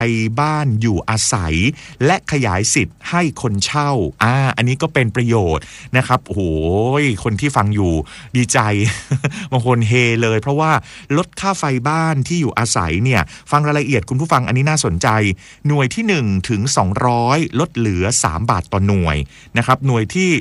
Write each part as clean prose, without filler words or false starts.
บ้านอยู่อาศัยและขยายสิทธิ์ให้คนเช่าอันนี้ก็เป็นประโยชน์นะครับโอ้โหคนที่ฟังอยู่ดีใจ บางคนเฮเลยเพราะว่าลดค่าไฟบ้านที่อยู่อาศัยเนี่ยฟังรายละเอียดคุณผู้ฟังอันนี้น่าสนใจหน่วยที่1ถึง200ลดเหลือ3บาทต่อหน่วยนะครับหน่วยที่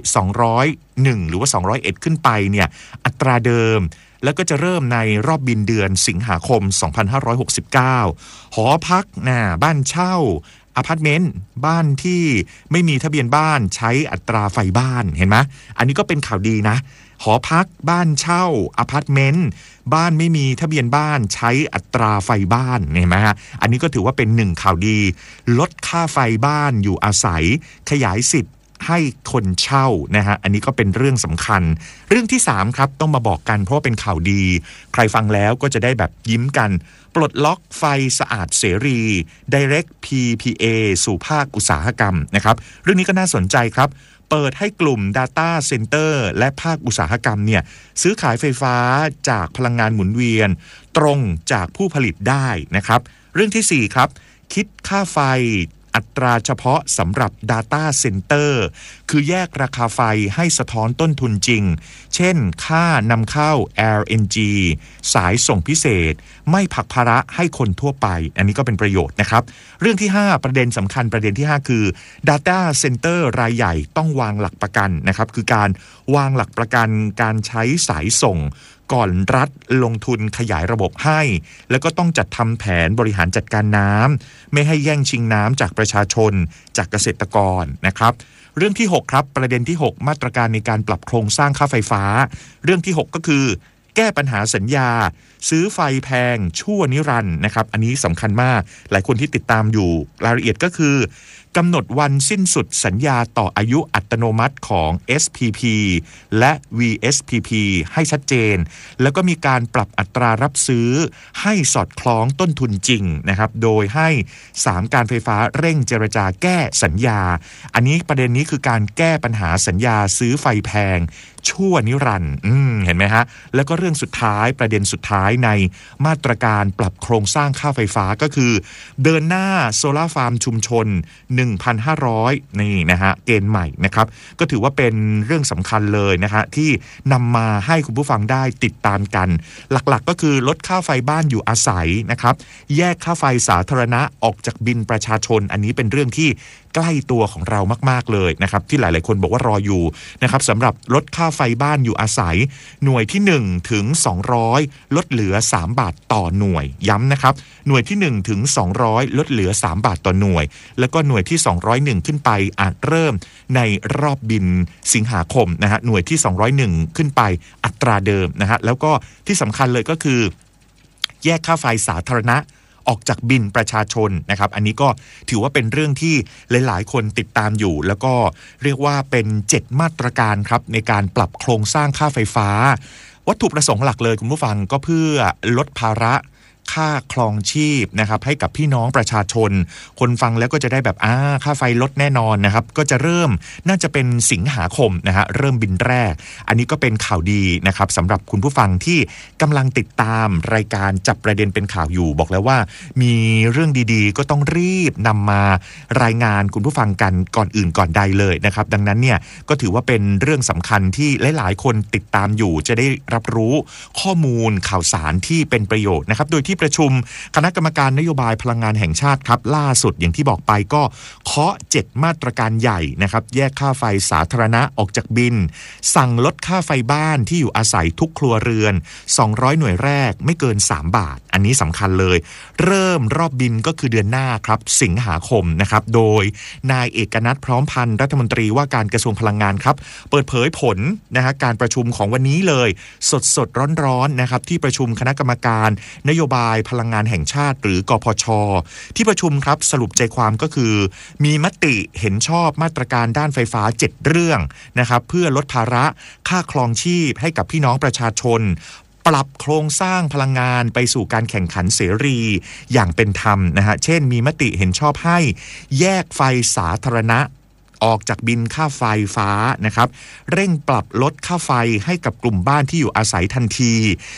201หรือว่า201ขึ้นไปเนี่ยอัตราเดิมแล้วก็จะเริ่มในรอบบินเดือนสิงหาคม2569หอพักบ้านเช่าอพาร์ตเมนต์บ้านที่ไม่มีทะเบียนบ้านใช้อัตราไฟบ้านเห็นไหมอันนี้ก็เป็นข่าวดีนะหอพักบ้านเช่าอพาร์ตเมนต์บ้านไม่มีทะเบียนบ้านใช้อัตราไฟบ้านเห็นไหมฮะอันนี้ก็ถือว่าเป็น1ข่าวดีลดค่าไฟบ้านอยู่อาศัยขยายสิทธิ์ให้คนเช่านะฮะอันนี้ก็เป็นเรื่องสำคัญเรื่องที่3ครับต้องมาบอกกันเพราะว่าเป็นข่าวดีใครฟังแล้วก็จะได้แบบยิ้มกันปลดล็อกไฟสะอาดเสรี Direct PPA สู่ภาคอุตสาหกรรมนะครับเรื่องนี้ก็น่าสนใจครับเปิดให้กลุ่ม Data Center และภาคอุตสาหกรรมเนี่ยซื้อขายไฟฟ้าจากพลังงานหมุนเวียนตรงจากผู้ผลิตได้นะครับเรื่องที่4ครับคิดค่าไฟอัตราเฉพาะสำหรับ Data Center คือแยกราคาไฟให้สะท้อนต้นทุนจริงเช่นค่านำเข้า LNG สายส่งพิเศษไม่ผลักภาระให้คนทั่วไปอันนี้ก็เป็นประโยชน์นะครับเรื่องที่5ประเด็นสำคัญประเด็นที่5คือ Data Center รายใหญ่ต้องวางหลักประกันนะครับคือการวางหลักประกันการใช้สายส่งก่อนรัฐลงทุนขยายระบบให้แล้วก็ต้องจัดทำแผนบริหารจัดการน้ำไม่ให้แย่งชิงน้ำจากประชาชนจากเกษตรกรนะครับเรื่องที่6ครับประเด็นที่6มาตรการในการปรับโครงสร้างค่าไฟฟ้าเรื่องที่6ก็คือแก้ปัญหาสัญญาซื้อไฟแพงชั่วนิรันดร์นะครับอันนี้สำคัญมากหลายคนที่ติดตามอยู่รายละเอียดก็คือกำหนดวันสิ้นสุดสัญญาต่ออายุอัตโนมัติของ SPP และ VSPP ให้ชัดเจนแล้วก็มีการปรับอัตรารับซื้อให้สอดคล้องต้นทุนจริงนะครับโดยให้3การไฟฟ้าเร่งเจรจาแก้สัญญาอันนี้ประเด็นนี้คือการแก้ปัญหาสัญญาซื้อไฟแพงชั่วนิรันดร์เห็นไหมฮะแล้วก็เรื่องสุดท้ายประเด็นสุดท้ายในมาตรการปรับโครงสร้างค่าไฟฟ้าก็คือเดินหน้าโซล่าฟาร์มชุมชน 1,500 นี่นะฮะเกณฑ์ใหม่นะครับก็ถือว่าเป็นเรื่องสำคัญเลยนะฮะที่นำมาให้คุณผู้ฟังได้ติดตามกันหลักๆก็คือลดค่าไฟบ้านอยู่อาศัยนะครับแยกค่าไฟสาธารณะออกจากบินประชาชนอันนี้เป็นเรื่องที่ใกล้ตัวของเรามากๆเลยนะครับที่หลายๆคนบอกว่ารออยู่นะครับสำหรับลดค่าไฟบ้านอยู่อาศัยหน่วยที่1ถึง200ลดเหลือ3บาทต่อหน่วยย้ำนะครับหน่วยที่1ถึง200ลดเหลือ3บาทต่อหน่วยแล้วก็หน่วยที่201ขึ้นไปอาจเริ่มในรอบบินสิงหาคมนะฮะหน่วยที่201ขึ้นไปอัตราเดิมนะฮะแล้วก็ที่สำคัญเลยก็คือแยกค่าไฟสาธารณะออกจากบินประชาชนนะครับอันนี้ก็ถือว่าเป็นเรื่องที่หลายๆคนติดตามอยู่แล้วก็เรียกว่าเป็น7มาตรการครับในการปรับโครงสร้างค่าไฟฟ้าวัตถุประสงค์หลักเลยคุณผู้ฟังก็เพื่อลดภาระค่าครองชีพนะครับให้กับพี่น้องประชาชนคนฟังแล้วก็จะได้แบบค่าไฟลดแน่นอนนะครับก็จะเริ่มน่าจะเป็นสิงหาคมนะฮะเริ่มบินแรกอันนี้ก็เป็นข่าวดีนะครับสำหรับคุณผู้ฟังที่กำลังติดตามรายการจับประเด็นเป็นข่าวอยู่บอกแล้วว่ามีเรื่องดีๆก็ต้องรีบนำมารายงานคุณผู้ฟังกันก่อนอื่นก่อนใดเลยนะครับดังนั้นเนี่ยก็ถือว่าเป็นเรื่องสำคัญที่หลายๆคนติดตามอยู่จะได้รับรู้ข้อมูลข่าวสารที่เป็นประโยชน์นะครับโดยที่ประชุมคณะกรรมการนโยบายพลังงานแห่งชาติครับล่าสุดอย่างที่บอกไปก็เคาะ7มาตรการใหญ่นะครับแยกค่าไฟสาธารณะออกจากบินสั่งลดค่าไฟบ้านที่อยู่อาศัยทุกครัวเรือน200หน่วยแรกไม่เกิน3บาทอันนี้สำคัญเลยเริ่มรอบบินก็คือเดือนหน้าครับสิงหาคมนะครับโดยนายเอกนัทพร้อมพันธ์รัฐมนตรีว่าการกระทรวงพลังงานครับเปิดเผยผลนะฮะการประชุมของวันนี้เลยสดๆร้อนๆนะครับที่ประชุมคณะกรรมการนโยบายพลังงานแห่งชาติหรือกพช.ที่ประชุมครับสรุปใจความก็คือมีมติเห็นชอบมาตรการด้านไฟฟ้า7เรื่องนะครับเพื่อลดภาระค่าครองชีพให้กับพี่น้องประชาชนปรับโครงสร้างพลังงานไปสู่การแข่งขันเสรีอย่างเป็นธรรมนะฮะเช่นมีมติเห็นชอบให้แยกไฟสาธารณะออกจากบินค่าไฟฟ้านะครับเร่งปรับลดค่าไฟให้กับกลุ่มบ้านที่อยู่อาศัยทันที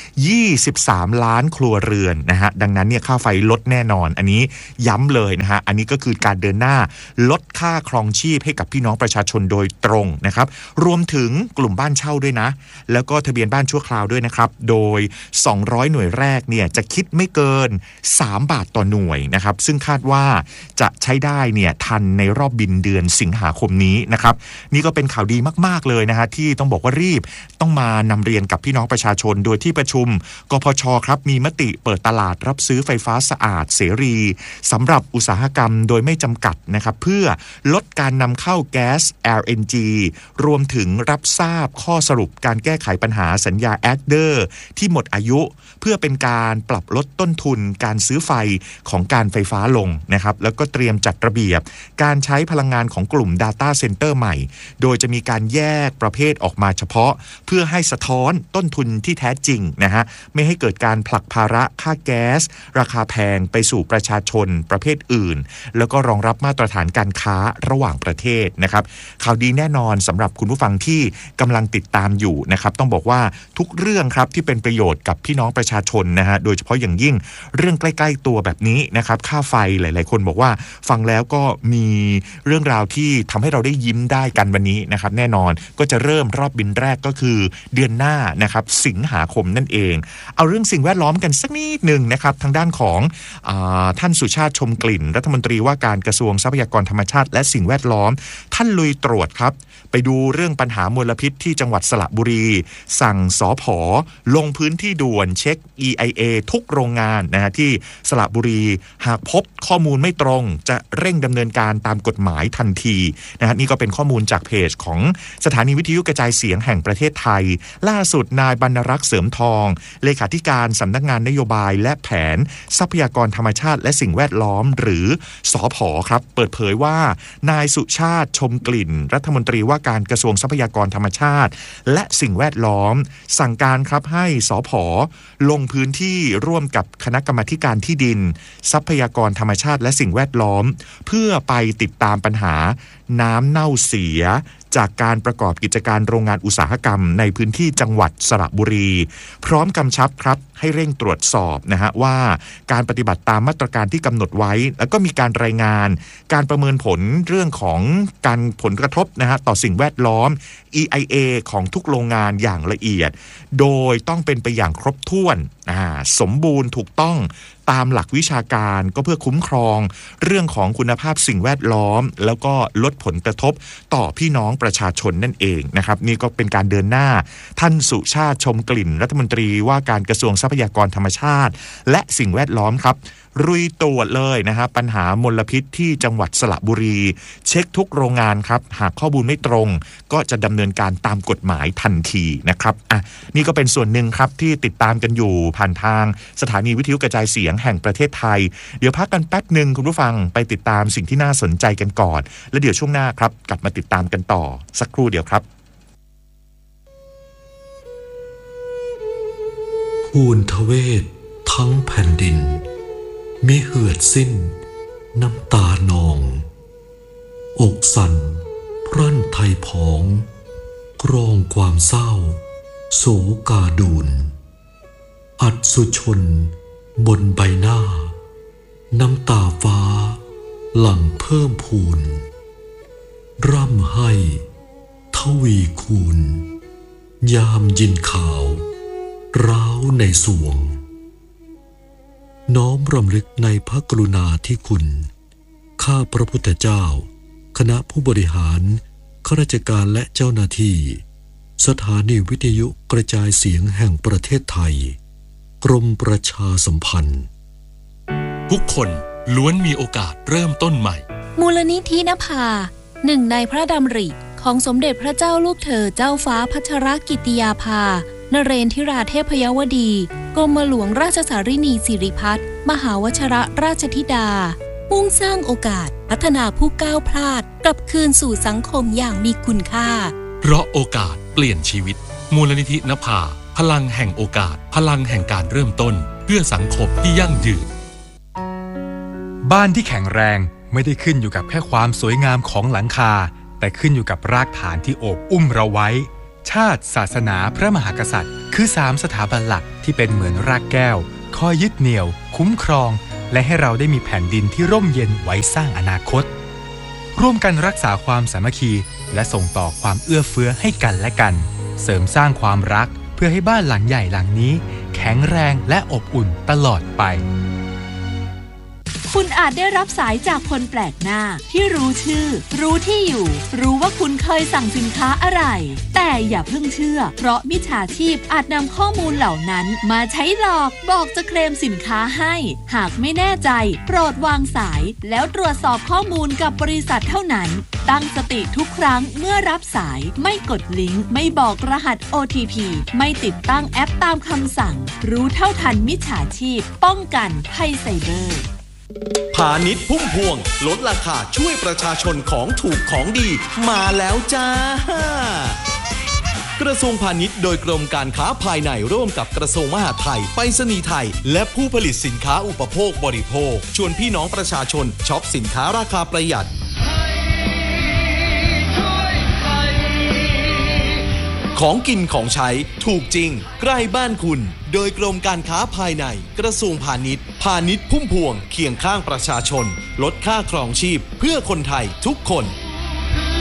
23ล้านครัวเรือนนะฮะดังนั้นเนี่ยค่าไฟลดแน่นอนอันนี้ย้ำเลยนะฮะอันนี้ก็คือการเดินหน้าลดค่าครองชีพให้กับพี่น้องประชาชนโดยตรงนะครับรวมถึงกลุ่มบ้านเช่าด้วยนะแล้วก็ทะเบียนบ้านชั่วคราวด้วยนะครับโดย200หน่วยแรกเนี่ยจะคิดไม่เกิน3บาทต่อหน่วยนะครับซึ่งคาดว่าจะใช้ได้เนี่ยทันในรอบบินเดือนสิงหาคมนี้นะครับนี่ก็เป็นข่าวดีมากๆเลยนะฮะที่ต้องบอกว่ารีบต้องมานำเรียนกับพี่น้องประชาชนโดยที่ประชุมกพช.ครับมีมติเปิดตลาดรับซื้อไฟฟ้าสะอาดเสรีสำหรับอุตสาหกรรมโดยไม่จำกัดนะครับเพื่อลดการนำเข้าแก๊ส LNG รวมถึงรับทราบข้อสรุปการแก้ไขปัญหาสัญญาแอดเดอร์ที่หมดอายุเพื่อเป็นการปรับลดต้นทุนการซื้อไฟของการไฟฟ้าลงนะครับแล้วก็เตรียมจัดระเบียบการใช้พลังงานของกลุ่ม Data Center ใหม่โดยจะมีการแยกประเภทออกมาเฉพาะเพื่อให้สะท้อนต้นทุนที่แท้จริงนะฮะไม่ให้เกิดการผลักภาระค่าแก๊สราคาแพงไปสู่ประชาชนประเภทอื่นแล้วก็รองรับมาตรฐานการค้าระหว่างประเทศนะครับข่าวดีแน่นอนสำหรับคุณผู้ฟังที่กำลังติดตามอยู่นะครับต้องบอกว่าทุกเรื่องครับที่เป็นประโยชน์กับพี่น้องประชาชนนะฮะโดยเฉพาะอย่างยิ่งเรื่องใกล้ๆตัวแบบนี้นะครับค่าไฟหลายๆคนบอกว่าฟังแล้วก็มีเรื่องราวที่ทำให้เราได้ยิ้มได้กันวันนี้นะครับแน่นอนก็จะเริ่มรอบบินแรกก็คือเดือนหน้านะครับสิงหาคมนั่นเองเอาเรื่องสิ่งแวดล้อมกันสักนิดหนึ่งนะครับทางด้านของท่านสุชาติชมกลิ่นรัฐมนตรีว่าการกระทรวงทรัพยากรธรรมชาติและสิ่งแวดล้อมท่านลุยตรวจครับไปดูเรื่องปัญหามลพิษที่จังหวัดสระบุรีสั่งสผ.ลงพื้นที่ด่วนเช็ค EIA ทุกโรงงานนะฮะที่สระบุรีหากพบข้อมูลไม่ตรงจะเร่งดำเนินการตามกฎหมายทันทีนะฮะนี่ก็เป็นข้อมูลจากเพจของสถานีวิทยุกระจายเสียงแห่งประเทศไทยล่าสุดนายบรรณรักษ์เสริมทองเลขาธิการสำนักงานนโยบายและแผนทรัพยากรธรรมชาติและสิ่งแวดล้อมหรือสผ.ครับเปิดเผยว่านายสุชาติชมกลิ่นรัฐมนตรีว่าการกระทรวงทรัพยากรธรรมชาติและสิ่งแวดล้อมสั่งการครับให้สผ.ลงพื้นที่ร่วมกับคณะกรรมาการที่ดินทรัพยากรธรรมชาติและสิ่งแวดล้อมเพื่อไปติดตามปัญหาน้ำเน่าเสียจากการประกอบกิจการโรงงานอุตสาหกรรมในพื้นที่จังหวัดสระบุรีพร้อมกำชับครับให้เร่งตรวจสอบนะฮะว่าการปฏิบัติตามมาตรการที่กำหนดไว้แล้วก็มีการรายงานการประเมินผลเรื่องของการผลกระทบนะฮะต่อสิ่งแวดล้อม EIA ของทุกโรงงานอย่างละเอียดโดยต้องเป็นไปอย่างครบถ้วนสมบูรณ์ถูกต้องตามหลักวิชาการก็เพื่อคุ้มครองเรื่องของคุณภาพสิ่งแวดล้อมแล้วก็ลดผลกระทบต่อพี่น้องประชาชนนั่นเองนะครับนี่ก็เป็นการเดินหน้าท่านสุชาติชมกลิ่นรัฐมนตรีว่าการกระทรวงทรัพยากรธรรมชาติและสิ่งแวดล้อมครับรุยตรวจเลยนะฮะปัญหามลพิษที่จังหวัดสระบุรีเช็คทุกโรงงานครับหากข้อมูลไม่ตรงก็จะดำเนินการตามกฎหมายทันทีนะครับนี่ก็เป็นส่วนหนึ่งครับที่ติดตามกันอยู่ผ่านทางสถานีวิทยุกระจายเสียงแห่งประเทศไทยเดี๋ยวพักกันแป๊บนึงคุณผู้ฟังไปติดตามสิ่งที่น่าสนใจกันก่อนแล้วเดี๋ยวช่วงหน้าครับกลับมาติดตามกันต่อสักครู่เดียวครับภูนทเวศทั้งแผ่นดินมิเหือดสิ้นน้ำตานองอกสั่นพรั่นไทยผองกรองความเศร้าโศกาดูนอัศสุชนบนใบหน้าน้ำตาฟ้าหลั่งเพิ่มพูนร่ำให้ทวีคูณยามยินข่าวร้าวในสวงน้อมรำลึกในพระกรุณาธิคุณข้าพระพุทธเจ้าคณะผู้บริหารข้าราชการและเจ้าหน้าที่สถานีวิทยุกระจายเสียงแห่งประเทศไทยกรมประชาสัมพันธ์ทุกคนล้วนมีโอกาสเริ่มต้นใหม่มูลนิธินภาหนึ่งในพระดำริของสมเด็จพระเจ้าลูกเธอเจ้าฟ้าพัชรกิติยาภานเรนทิราเทพยวดีกรมหลวงราชสารินีสิริพัฒน์มหาวชรราชธิดามุ่งสร้างโอกาสพัฒนาผู้ก้าวพลาดกลับคืนสู่สังคมอย่างมีคุณค่าเพราะโอกาสเปลี่ยนชีวิตมูลนิธินภาพลังแห่งโอกาสพลังแห่งการเริ่มต้นเพื่อสังคมที่ยั่งยืนบ้านที่แข็งแรงไม่ได้ขึ้นอยู่กับแค่ความสวยงามของหลังคาแต่ขึ้นอยู่กับรากฐานที่โอบอุ้มเราไว้ชาติศาสนาพระมหากษัตริย์คือ3สถาบันหลักที่เป็นเหมือนรากแก้วคอยยึดเหนี่ยวคุ้มครองและให้เราได้มีแผ่นดินที่ร่มเย็นไว้สร้างอนาคตร่วมกันรักษาความสามัคคีและส่งต่อความเอื้อเฟื้อให้กันและกันเสริมสร้างความรักเพื่อให้บ้านหลังใหญ่หลังนี้แข็งแรงและอบอุ่นตลอดไปคุณอาจได้รับสายจากคนแปลกหน้าที่รู้ชื่อรู้ที่อยู่รู้ว่าคุณเคยสั่งสินค้าอะไรแต่อย่าเพิ่งเชื่อเพราะมิจฉาชีพอาจนำข้อมูลเหล่านั้นมาใช้หลอกบอกจะเคลมสินค้าให้หากไม่แน่ใจโปรดวางสายแล้วตรวจสอบข้อมูลกับบริษัทเท่านั้นตั้งสติทุกครั้งเมื่อรับสายไม่กดลิงก์ไม่บอกรหัส OTP ไม่ติดตั้งแอปตามคำสั่งรู้เท่าทันมิจฉาชีพป้องกันภัยไซเบอร์พาณิชย์พุ่มพวงลดราคาช่วยประชาชนของถูกของดีมาแล้วจ้ากระทรวงพาณิชย์โดยกรมการค้าภายในร่วมกับกระทรวงมหาดไทยไปรษณีย์ไทยและผู้ผลิตสินค้าอุปโภคบริโภคชวนพี่น้องประชาชนช็อปสินค้าราคาประหยัดของกินของใช้ถูกจริงใกล้บ้านคุณโดยกรมการค้าภายในกระทรวงพาณิชย์พุ่มพวงเคียงข้างประชาชนลดค่าครองชีพเพื่อคนไทยทุกคน